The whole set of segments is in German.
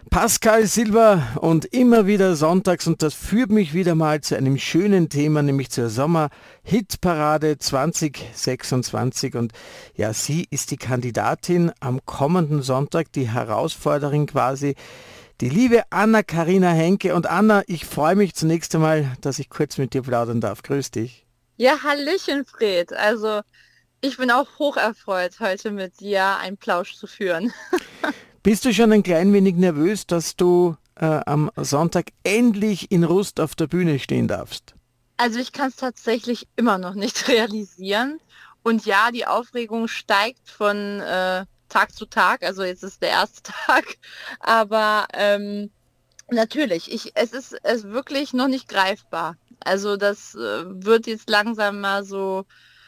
Pascal Silber und immer wieder sonntags und das führt mich wieder mal zu einem schönen Thema, nämlich zur Sommer-Hitparade 2026 und ja, sie ist die Kandidatin am kommenden Sonntag, die Herausforderin quasi, die liebe Anna-Karina Henke. Und Anna, ich freue mich zunächst einmal, dass ich kurz mit dir plaudern darf. Grüß dich. Ja, Hallöchen, Fred. Also, ich bin auch hocherfreut, heute mit dir einen Plausch zu führen. Bist du schon ein klein wenig nervös, dass du am Sonntag endlich in Rust auf der Bühne stehen darfst? Also, ich kann es tatsächlich immer noch nicht realisieren. Und ja, die Aufregung steigt von Tag zu Tag. Also, jetzt ist der erste Tag. Aber natürlich, es ist wirklich noch nicht greifbar. Also, das wird jetzt langsam mal so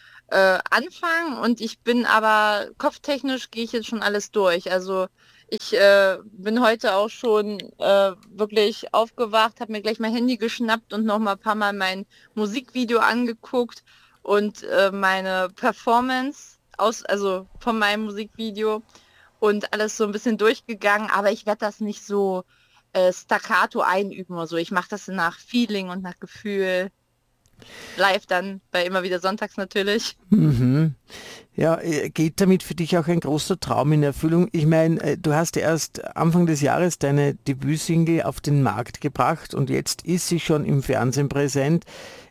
anfangen und ich bin aber kopftechnisch gehe ich jetzt schon alles durch. Also ich bin heute auch schon wirklich aufgewacht, habe mir gleich mein Handy geschnappt und noch mal ein paar Mal mein Musikvideo angeguckt und meine Performance also von meinem Musikvideo und alles so ein bisschen durchgegangen, aber ich werde das nicht so staccato einüben oder so. Ich mache das nach Feeling und nach Gefühl. Live dann bei immer wieder sonntags natürlich. Mhm. Ja, geht damit für dich auch ein großer Traum in Erfüllung? Ich meine, du hast ja erst Anfang des Jahres deine Debütsingle auf den Markt gebracht und jetzt ist sie schon im Fernsehen präsent.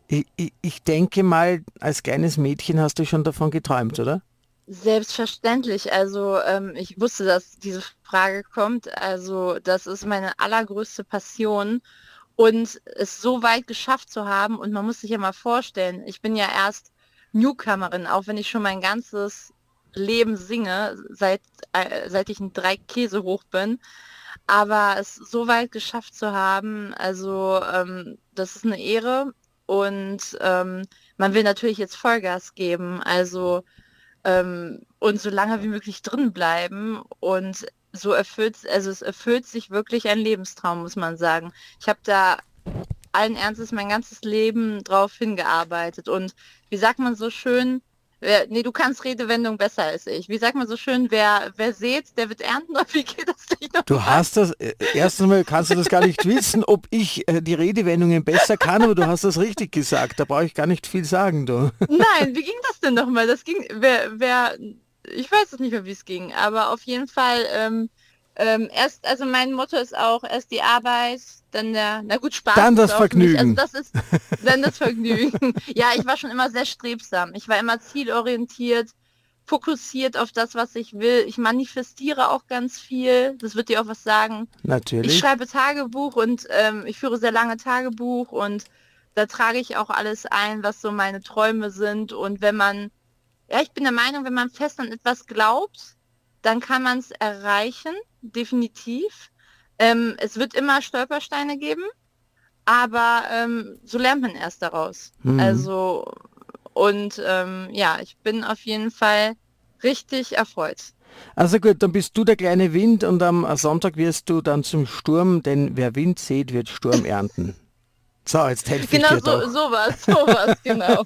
Ich denke mal, als kleines Mädchen hast du schon davon geträumt, oder? Selbstverständlich. Also ich wusste, dass diese Frage kommt. Also das ist meine allergrößte Passion und es so weit geschafft zu haben. Und man muss sich ja mal vorstellen, ich bin ja erst Newcomerin, auch wenn ich schon mein ganzes Leben singe, seit ich ein drei Käse hoch bin. Aber es so weit geschafft zu haben, also das ist eine Ehre. Und man will natürlich jetzt Vollgas geben. Also und so lange wie möglich drin bleiben und also es erfüllt sich wirklich ein Lebenstraum, muss man sagen. Ich habe da allen Ernstes mein ganzes Leben drauf hingearbeitet und wie sagt man so schön, nee, du kannst Redewendung besser als ich. Wie sagt man so schön, wer sät, der wird ernten, oder wie geht das nicht Du nochmal? hast das, erstens mal kannst du das gar nicht wissen, ob ich die Redewendungen besser kann, aber du hast das richtig gesagt. Da brauche ich gar nicht viel sagen, du. Nein, wie ging das denn nochmal? Das ging, ich weiß es nicht mehr, wie es ging, aber auf jeden Fall, also mein Motto ist auch erst die Arbeit, dann na gut, Spaß Dann ist das auch nicht, also Vergnügen. das ist dann das Vergnügen. Ja, ich war schon immer sehr strebsam. Ich war immer zielorientiert, fokussiert auf das, was ich will. Ich manifestiere auch ganz viel. Das wird dir auch was sagen. Ich Natürlich. schreibe Tagebuch und ich führe sehr lange Tagebuch und da trage ich auch alles ein, was so meine Träume sind. Und ja, ich bin der Meinung, wenn man fest an etwas glaubt, dann kann man es erreichen, definitiv. Es wird immer Stolpersteine geben, aber so lernt man erst daraus. Hm. Also, und ja, ich bin auf jeden Fall richtig erfreut. Also gut, dann bist du der kleine Wind und am Sonntag wirst du dann zum Sturm, denn wer Wind sät, wird Sturm ernten. So, jetzt helfe ich Genau dir doch. sowas, genau.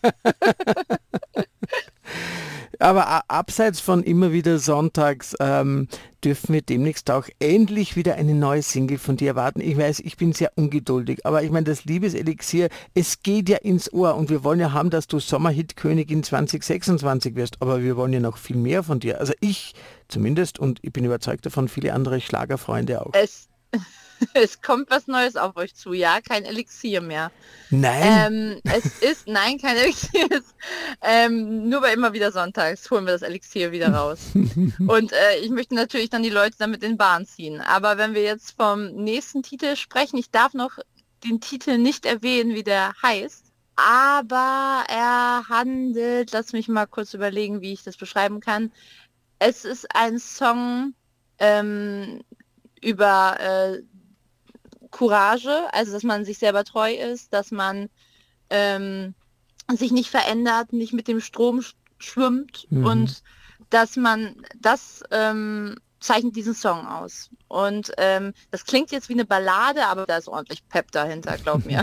Aber abseits von immer wieder sonntags dürfen wir demnächst auch endlich wieder eine neue Single von dir erwarten. Ich weiß, ich bin sehr ungeduldig, aber ich meine, das Liebeselixier, es geht ja ins Ohr und wir wollen ja haben, dass du Sommerhit-Königin 2026 wirst, aber wir wollen ja noch viel mehr von dir. Also ich zumindest und ich bin überzeugt davon, viele andere Schlagerfreunde auch. Es, es kommt was Neues auf euch zu, ja, kein Elixier mehr. Nein, Nein, kein Elixier, nur bei immer wieder sonntags holen wir das Elixier wieder raus. Und ich möchte natürlich dann die Leute damit in den Bahn ziehen. Aber wenn wir jetzt vom nächsten Titel sprechen, ich darf noch den Titel nicht erwähnen, wie der heißt, aber er handelt, lass mich mal kurz überlegen, wie ich das beschreiben kann. Es ist ein Song ähm, über Courage, also dass man sich selber treu ist, dass man ähm, sich nicht verändert, nicht mit dem Strom schwimmt mhm. und dass man das zeichnet diesen Song aus. Und das klingt jetzt wie eine Ballade, aber da ist ordentlich Pep dahinter, glaub mir.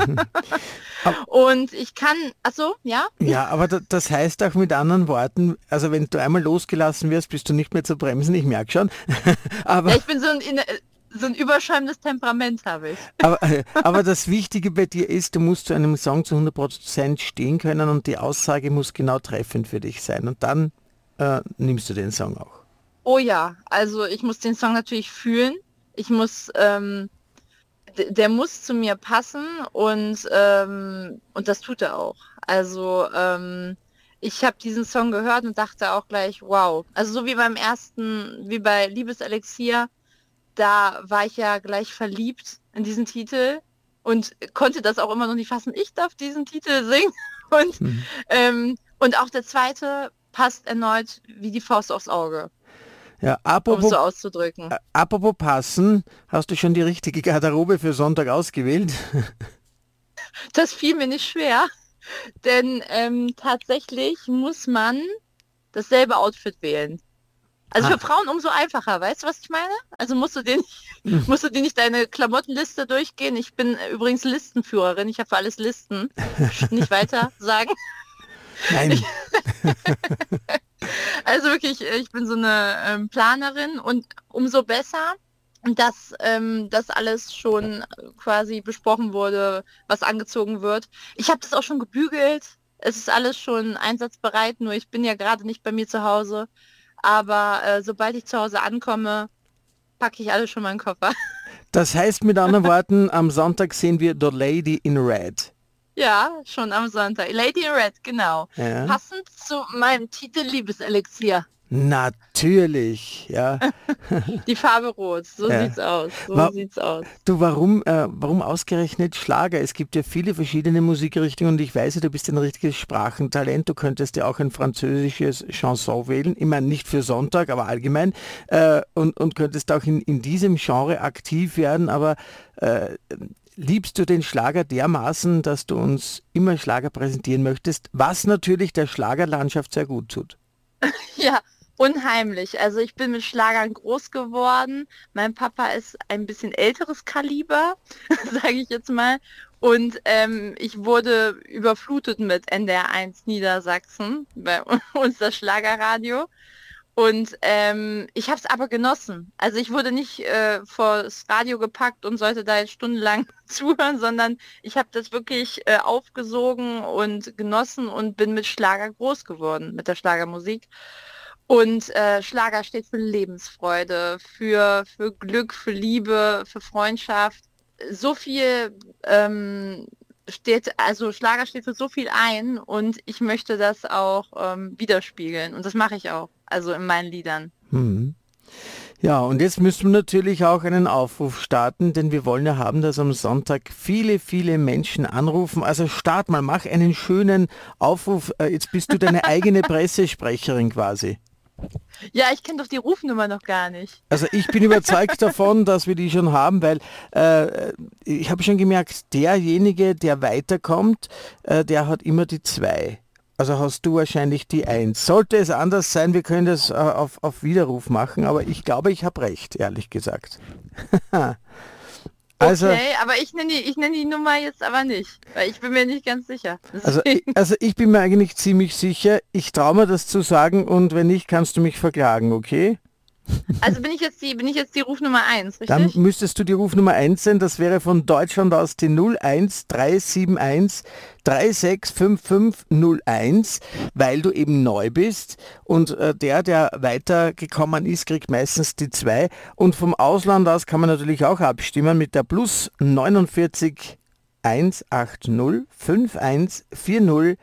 Und ich kann, ach so, ja? Ja, aber das heißt auch mit anderen Worten, also wenn du einmal losgelassen wirst, bist du nicht mehr zu bremsen, ich merke schon. Ja, Aber ich bin so ein überschäumendes Temperament habe ich. Aber das Wichtige bei dir ist, du musst zu einem Song zu 100% stehen können und die Aussage muss genau treffend für dich sein. Und dann nimmst du den Song auch. Oh ja, also ich muss den Song natürlich fühlen. Ich muss, der muss zu mir passen und das tut er auch. Also ich habe diesen Song gehört und dachte auch gleich, wow. Also so wie beim ersten, wie bei Liebeselixier, da war ich ja gleich verliebt in diesen Titel und konnte das auch immer noch nicht fassen. Ich darf diesen Titel singen. Und, Mhm. und auch der zweite passt erneut wie die Faust aufs Auge, Ja, um es so auszudrücken. apropos passen, hast du schon die richtige Garderobe für Sonntag ausgewählt? Das fiel mir nicht schwer, denn tatsächlich muss man dasselbe Outfit wählen. Also Ah, für Frauen umso einfacher, weißt du, was ich meine? Also musst du dir nicht deine Klamottenliste durchgehen. Ich bin übrigens Listenführerin, ich habe für alles Listen. Psst, nicht weiter sagen. nein. Also wirklich, ich bin so eine Planerin und umso besser, dass das alles schon quasi besprochen wurde, was angezogen wird. Ich habe das auch schon gebügelt. Es ist alles schon einsatzbereit, nur ich bin ja gerade nicht bei mir zu Hause. Aber sobald ich zu Hause ankomme, packe ich alles schon mal in den Koffer. Das heißt mit anderen Worten, am Sonntag sehen wir The Lady in Red. Ja, schon am Sonntag. Lady in Red, genau. Ja. Passend zu meinem Titel Liebeselixier. Natürlich, ja. Die Farbe Rot. So Ja. sieht's aus. So Wa sieht's aus. Du, warum ausgerechnet Schlager? Es gibt ja viele verschiedene Musikrichtungen und ich weiß ja, du bist ein richtiges Sprachentalent. Du könntest ja auch ein französisches Chanson wählen. Ich meine, nicht für Sonntag, aber allgemein. Und könntest auch in diesem Genre aktiv werden. Aber liebst du den Schlager dermaßen, dass du uns immer Schlager präsentieren möchtest, was natürlich der Schlagerlandschaft sehr gut tut? Ja, unheimlich. Also ich bin mit Schlagern groß geworden. Mein Papa ist ein bisschen älteres Kaliber, sage ich jetzt mal. Und ich wurde überflutet mit NDR1 Niedersachsen, bei uns das Schlagerradio. Und ich habe es aber genossen. Also ich wurde nicht vor das Radio gepackt und sollte da jetzt stundenlang zuhören, sondern ich habe das wirklich aufgesogen und genossen und bin mit Schlager groß geworden, mit der Schlagermusik. Und Schlager steht für Lebensfreude, für Glück, für Liebe, für Freundschaft. So viel also Schlager steht für so viel ein und ich möchte das auch widerspiegeln. Und das mache ich auch, also in meinen Liedern. Hm. Ja, und jetzt müssen wir natürlich auch einen Aufruf starten, denn wir wollen ja haben, dass am Sonntag viele, viele Menschen anrufen. Also start mal, mach einen schönen Aufruf. Jetzt bist du deine eigene Pressesprecherin quasi. Ja, ich kenne doch die Rufnummer noch gar nicht. Also ich bin überzeugt davon, dass wir die schon haben, weil ich habe schon gemerkt, derjenige, der weiterkommt, der hat immer die 2. Also hast du wahrscheinlich die 1. Sollte es anders sein, wir können das auf Widerruf machen, aber ich glaube, ich habe recht, ehrlich gesagt. Also, Okay, aber ich nenn die Nummer jetzt aber nicht, weil ich bin mir nicht ganz sicher. also ich bin mir eigentlich ziemlich sicher, ich traue mir das zu sagen und wenn nicht, kannst du mich verklagen, okay? Also bin ich jetzt die Rufnummer 1, Dann richtig? müsstest du die Rufnummer 1 sein, das wäre von Deutschland aus die 01371 365501, weil du eben neu bist und der weitergekommen ist, kriegt meistens die 2 und vom Ausland aus kann man natürlich auch abstimmen mit der plus 49 180 5140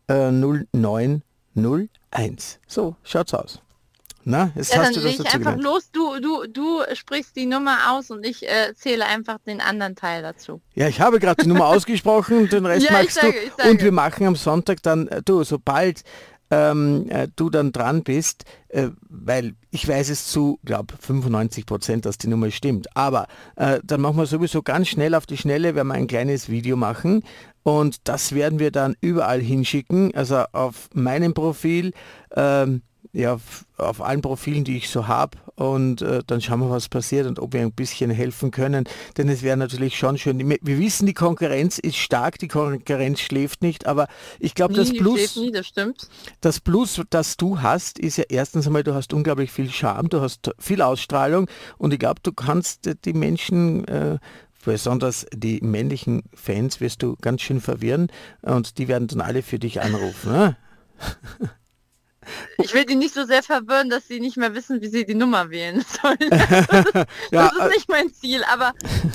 0901. So, schaut's aus. Na, jetzt Ja, dann hast du lege das ich dazu einfach gelernt. los. Du sprichst die Nummer aus und ich zähle einfach den anderen Teil dazu. Ja, ich habe gerade die Nummer ausgesprochen, den Rest Ja, magst du. ich Und wir sage. machen am Sonntag dann, du, sobald du dann dran bist, weil ich weiß es zu, glaube 95%, dass die Nummer stimmt. Aber dann machen wir sowieso ganz schnell auf die Schnelle, werden wir ein kleines Video machen und das werden wir dann überall hinschicken, also auf meinem Profil, ja, auf allen Profilen, die ich so habe und dann schauen wir, was passiert und ob wir ein bisschen helfen können, denn es wäre natürlich schon schön. Wir wissen, die Konkurrenz ist stark, die Konkurrenz schläft nicht, aber ich glaube, Nie, die schläft nie, das stimmt. das Plus, das du hast, ist ja erstens einmal, du hast unglaublich viel Charme, du hast viel Ausstrahlung und ich glaube, du kannst die Menschen, besonders die männlichen Fans, wirst du ganz schön verwirren und die werden dann alle für dich anrufen. Ne? Ich will die nicht so sehr verwirren, dass sie nicht mehr wissen, wie sie die Nummer wählen sollen. Ja, Das ist nicht mein Ziel, aber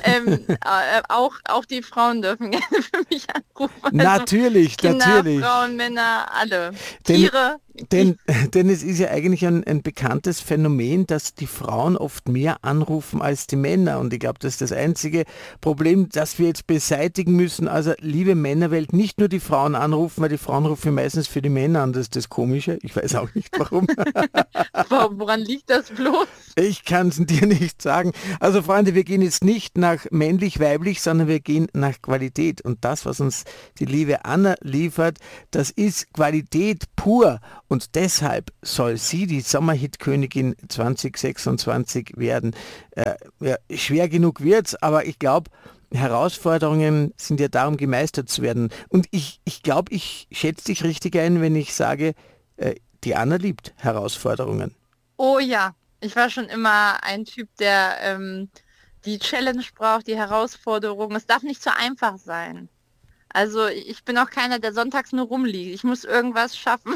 auch die Frauen dürfen gerne für mich anrufen. Also natürlich, Kinder, natürlich. Frauen, Männer, alle. Denn- Tiere. Denn es ist ja eigentlich ein bekanntes Phänomen, dass die Frauen oft mehr anrufen als die Männer. Und ich glaube, das ist das einzige Problem, das wir jetzt beseitigen müssen. Also, liebe Männerwelt, nicht nur die Frauen anrufen, weil die Frauen rufen meistens für die Männer an. Das ist das Komische. Ich weiß auch nicht warum. Woran liegt das bloß? Ich kann es dir nicht sagen. Also Freunde, wir gehen jetzt nicht nach männlich-weiblich, sondern wir gehen nach Qualität. Und das, was uns die liebe Anna liefert, das ist Qualität pur. Und deshalb soll sie die Sommerhit-Königin 2026 werden. Ja, schwer genug wird's, aber ich glaube, Herausforderungen sind ja darum, gemeistert zu werden. Und ich glaube, ich schätze dich richtig ein, wenn ich sage, die Anna liebt Herausforderungen. Oh ja, ich war schon immer ein Typ, der die Challenge braucht, die Herausforderung. Es darf nicht zu einfach sein. Also ich bin auch keiner, der sonntags nur rumliegt. Ich muss irgendwas schaffen.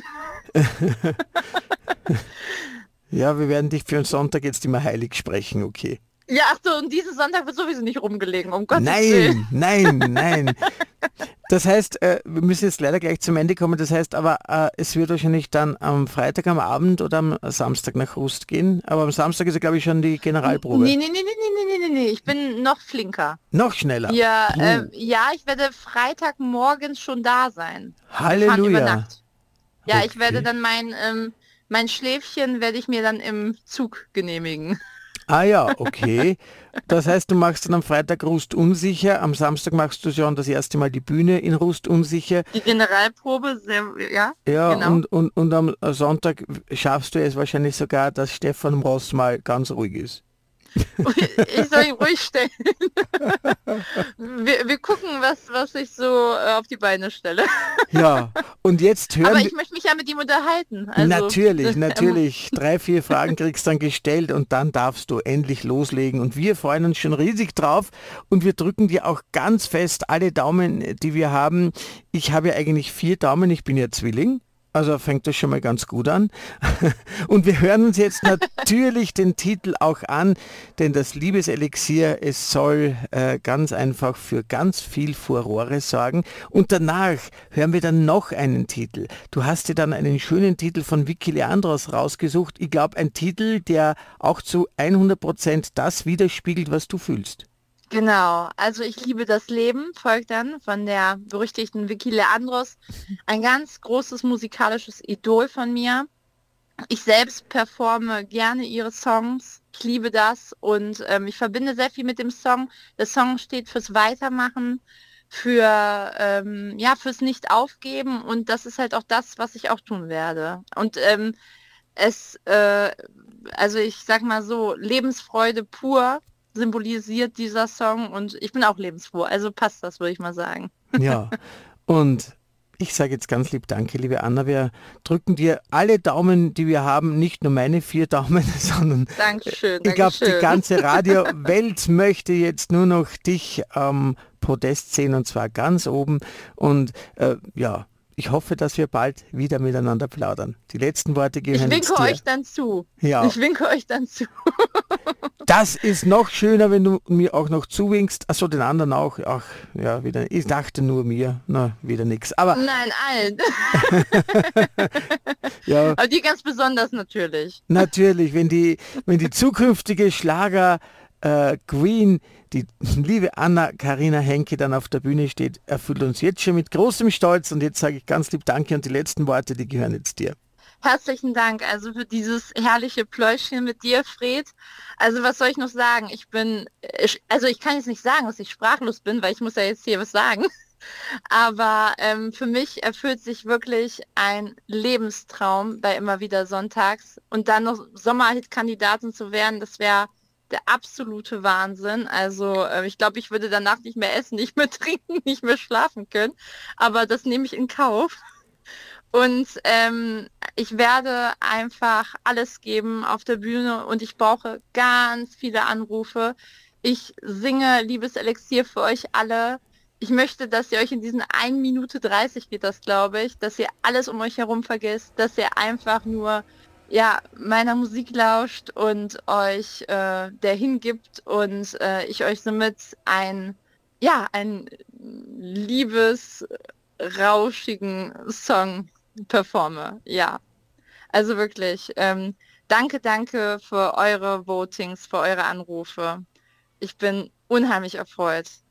Ja, wir werden dich für den Sonntag jetzt immer heilig sprechen, okay? Ja, ach so, und diesen Sonntag wird sowieso nicht rumgelegen, um Gottes Willen. Nein. Das heißt, wir müssen jetzt leider gleich zum Ende kommen. Das heißt aber, es wird wahrscheinlich dann am Freitag am Abend oder am Samstag nach Rust gehen. Aber am Samstag ist ja, glaube ich, schon die Generalprobe. Nee. Ich bin noch flinker. Noch schneller. Ja, ja, ich werde Freitagmorgens schon da sein. Wir fahren über Halleluja. Nacht. Ja, ich Okay. werde dann mein Schläfchen werde ich mir dann im Zug genehmigen. Ah ja, okay. Das heißt, du machst dann am Freitag Rust unsicher, am Samstag machst du schon das erste Mal die Bühne in Rust unsicher. Die Generalprobe, ja, Ja, genau. und am Sonntag schaffst du es wahrscheinlich sogar, dass Stefan Ross mal ganz ruhig ist. Ich soll ihn ruhig stellen. Wir gucken, was ich so auf die Beine stelle. Ja, und jetzt hören Aber wir... ich möchte mich ja mit ihm unterhalten. Also, Natürlich. 3, 4 Fragen kriegst dann gestellt und dann darfst du endlich loslegen. Und wir freuen uns schon riesig drauf und wir drücken dir auch ganz fest alle Daumen, die wir haben. Ich habe ja eigentlich 4 Daumen, ich bin ja Zwilling. Also fängt das schon mal ganz gut an. Und wir hören uns jetzt natürlich den Titel auch an, denn das Liebeselixier, es soll ganz einfach für ganz viel Furore sorgen. Und danach hören wir dann noch einen Titel. Du hast dir dann einen schönen Titel von Vicky Leandros rausgesucht. Ich glaube, ein Titel, der auch zu 100% das widerspiegelt, was du fühlst. genau, also ich liebe das Leben, folgt dann von der berüchtigten Vicky Leandros. Ein ganz großes musikalisches Idol von mir. Ich selbst performe gerne ihre Songs. Ich liebe das und ich verbinde sehr viel mit dem Song. Der Song steht fürs Weitermachen, fürs Nicht-Aufgeben und das ist halt auch das, was ich auch tun werde. Und es, also ich sag mal so, Lebensfreude pur symbolisiert dieser Song und ich bin auch lebensfroh, also passt das, würde ich mal sagen. Ja, und ich sage jetzt ganz lieb Danke, liebe Anna. Wir drücken dir alle Daumen, die wir haben, nicht nur meine 4 Daumen, sondern Dankeschön, ich glaube, die Dankeschön. ganze Radiowelt möchte jetzt nur noch dich am Podest sehen und zwar ganz oben. Und ja, ich hoffe, dass wir bald wieder miteinander plaudern. Die letzten Worte Ich gehören jetzt winke dir. euch dann zu. Ja. Ich winke euch dann zu. Das ist noch schöner, wenn du mir auch noch zuwinkst. Achso, den anderen auch. Ach, ja, wieder. Ich dachte nur mir. Na, wieder nix. Aber Nein, allen. ja, Aber die ganz besonders natürlich. natürlich, wenn die zukünftige Schlager Queen, die liebe Anna-Karina Henke dann auf der Bühne steht, erfüllt uns jetzt schon mit großem Stolz. Und jetzt sage ich ganz lieb Danke und die letzten Worte, die gehören jetzt dir. Herzlichen Dank also für dieses herrliche Pläuschchen mit dir, Fred. Also was soll ich noch sagen? Ich kann jetzt nicht sagen, dass ich sprachlos bin, weil ich muss ja jetzt hier was sagen. Aber für mich erfüllt sich wirklich ein Lebenstraum bei immer wieder Sonntags. Und dann noch Sommerhit-Kandidatin zu werden, das wäre der absolute Wahnsinn. Also ich glaube, ich würde danach nicht mehr essen, nicht mehr trinken, nicht mehr schlafen können. Aber das nehme ich in Kauf. Und ich werde einfach alles geben auf der Bühne und ich brauche ganz viele Anrufe. Ich singe Liebeselixier für euch alle. Ich möchte, dass ihr euch in diesen 1 Minute 30 geht das, glaube ich, dass ihr alles um euch herum vergisst, dass ihr einfach nur ja, meiner Musik lauscht und euch der hingibt und ich euch somit ein liebesrauschigen Song performe. Ja, also wirklich. Danke, danke für eure Votings, für eure Anrufe. Ich bin unheimlich erfreut.